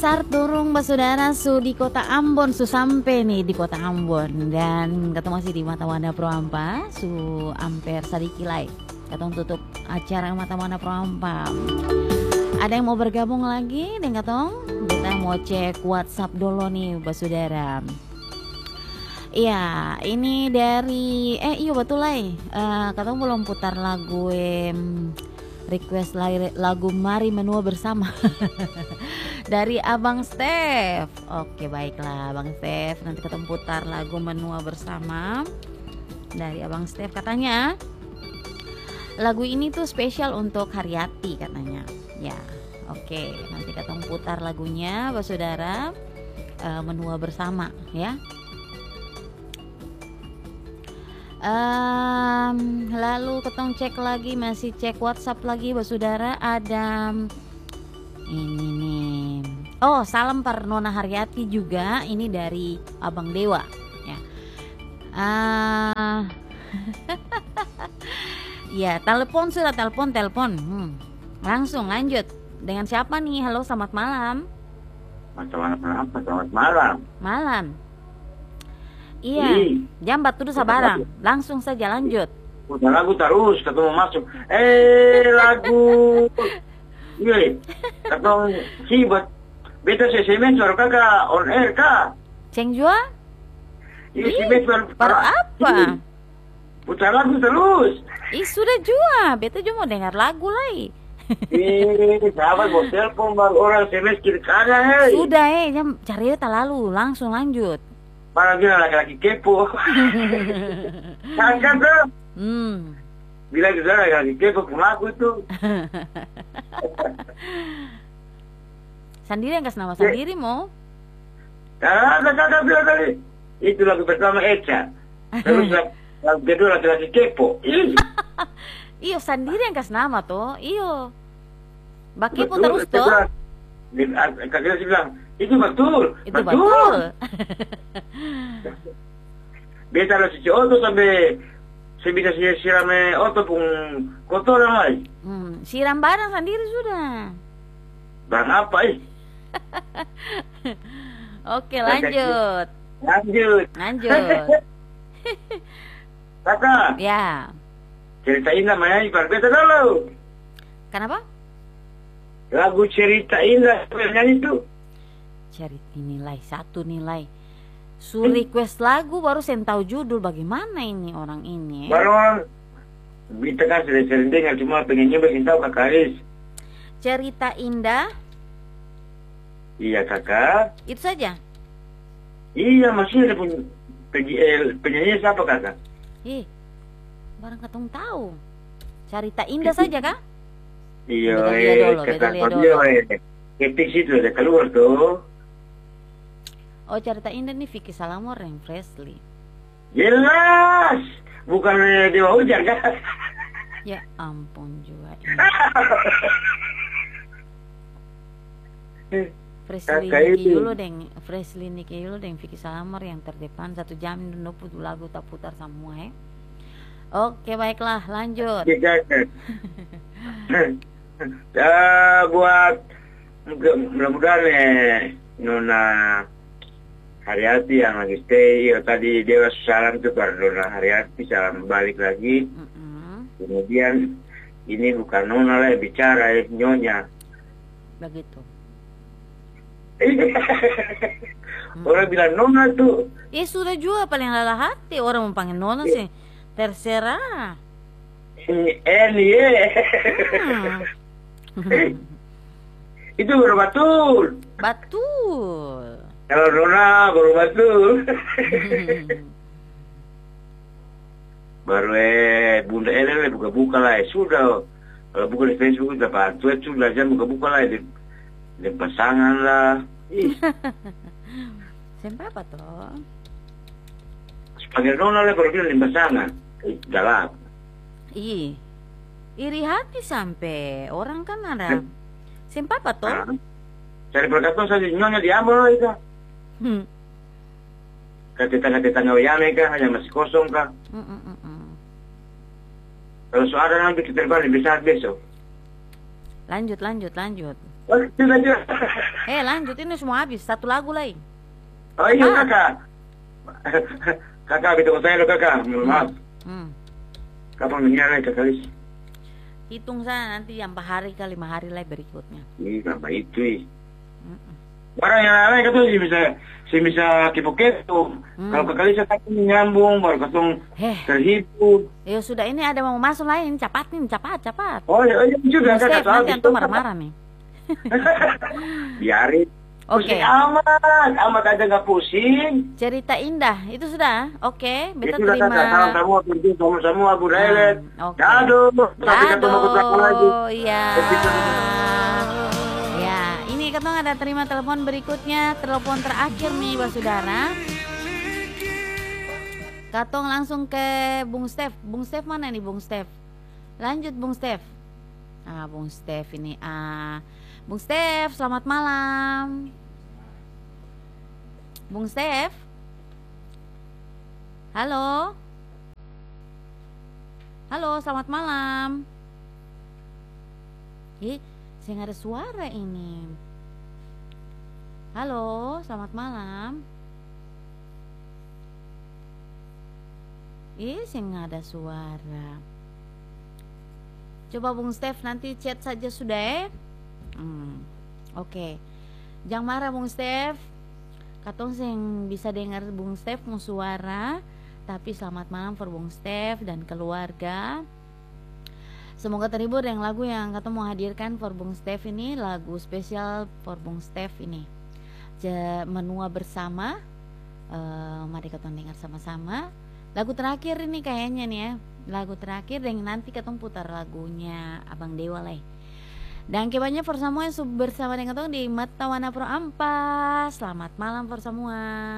besar turung saudara su di kota Ambon, su sampai nih di kota Ambon dan ketemu masih di Mata Wana Pro Ampa su amper sadikilai ketemu tutup acara Mata Wana Pro Ampa. Ada yang mau bergabung lagi dengan katong? Kita mau cek WhatsApp dulu nih saudara. Iya, ini dari iya betul lah. Katong belum putar lagu request lagu Mari Menua Bersama dari Abang Stef. Oke baiklah Abang Stef, nanti kita putar lagu Menua Bersama dari Abang Stef. Katanya lagu ini tuh spesial untuk Haryati katanya. Ya oke, nanti kita putar lagunya saudara, Menua Bersama ya. Lalu ketong cek lagi, masih cek WhatsApp lagi saudara. Ada ini nih. Oh, salam per Nona Haryati juga. Ini dari Abang Dewa ya. Ya, telepon sudah telepon. Langsung lanjut. Dengan siapa nih? Halo, selamat malam. Selamat malam. Malam. Iya, jam 4 sabarang. Langsung saja lanjut. Udah lagu terus, ketemu masuk. Lagu. Iya, ketemu sibat. Beta SMS suara kakak on air kak. Ceng Jua? Iya, sibat para apa? Putar lagu terus. Sudah Jua, beta cuma mau dengar lagu lagi. Sahabat mau telepon baru orang SMS kiri kanan. Sudah jam cari tak lalu, langsung lanjut. Mana bilang laki-laki kepo. Kan tuh. Bila kita laki-laki kepo pengaku itu. Sendiri yang kasih nama sendiri mau? Kakak bilang tadi. Itu lagu pertama Eca. Terus lagu kedua laki-laki kepo. Iyo sendiri yang kasih nama tuh. Iyo. Mbak kepo terus tuh. Kakak bilang. Itu betul. Beta harus cuci otot sampai saya bisa siram otot pun kotoran lagi. Siram barang sendiri sudah. Barang apa Oke lanjut. Kakak. Ya. Ceritain namanya Ipar Beta dulu. Kenapa? Lagu Cerita Indah nyanyi itu. Cerita nilai, satu nilai. Request lagu baru saya tahu judul. Bagaimana ini orang ini? Baru Bita kan sering dengar, cuma pengennya bersin tahu kakak Aris. Cerita Indah. Iya kakak. Itu saja. Iya masih ada penyanyi siapa kakak? Barang ketong tahu. Cerita Indah saja kah? Iya. Beda lihat dulu. Ketik situ ada keluar tuh. Oh Cerita Indah nih Vicky Salamor yang Presley. Jelas. Bukan Dewa Hujan kan? Ya ampun juga ini. Presley Niki Yulo deng Vicky Salamor yang terdepan 1 jam dan 20 lagu tak putar semua Oke baiklah lanjut. Buat mudah-mudahan Nona Haryati yang lagi stay, tadi Dewa salam tuh pada Nona Haryati, salam balik lagi. Kemudian ini bukan Nona lah yang bicara, Nyonya. Begitu. Orang bilang Nona tuh. Sudah juga paling lelah hati orang mau panggil Nona sih. Terserah. Itu baru betul. Kalau Nona baru betul. Baru Bunda Ele buka-buka lah. Sudah. Kalau buka di Facebook dapat tweet sudah jangan buka-buka lah di pasangan lah. Sampai apa toh? Sebagai Nona lah baru bilang di pasangan. Galak. Iri hati sampai orang kan ada. Sampai apa toh? Cari perkataan saja Nyonya di Ambon lah itu. Kata-kata ngawiyame kah hanya masih kosong kah? Kalau soalnya nanti kita balik besar besok. Lanjut. Oh, sudah juga. Lanjut, ini semua habis. Satu lagu lagi. Oh iya kakak. Kakak, betul saya lo kakak. Mohon maaf. Kapan menyala kakak Lis? Hitung sana nanti yang 4 hari ke 5 hari lagi berikutnya. Iya, apa itu? Barang yang lain kata si bisa kepo-kepo. Kalau kakak Lis akan menyambung, baru katong terhibur. Ya sudah, ini ada mau masuk lain. Cepat. Oh iya juga kakak. Nanti antum marah-marah nih. Biarin. Oke. Amat aja nggak pusing. Cerita indah itu sudah. Oke, beta itu terima. Salam semua, pergi semua Bu Lelet. Oke. Dado. Lagi. Iya. Ya, ini katong ada terima telepon berikutnya, telepon terakhir nih, saudara. Katong langsung ke Bung Stef. Bung Stef mana nih, Bung Stef? Lanjut Bung Stef. Bung Stef ini. Bung Stef, selamat malam. Bung Stef. Halo. Halo, selamat malam. Saya nggak ada suara ini. Halo, selamat malam. Saya nggak ada suara. Coba Bung Stef nanti chat saja sudah. Oke. Jangan marah Bung Stef. Katong sing bisa dengar Bung Stef mau suara. Tapi selamat malam for Bung Stef dan keluarga. Semoga terhibur dengan lagu yang katong mau hadirkan for Bung Stef ini. Lagu spesial for Bung Stef ini. Menua bersama. Mari katong dengar sama-sama. Lagu terakhir ini kayaknya nih ya. Lagu terakhir dan nanti katong putar lagunya Abang Dewa lah. Dan kebanyakan for semua yang bersama dengan katong di Mata Wana Pro Ampas. Selamat malam for semua.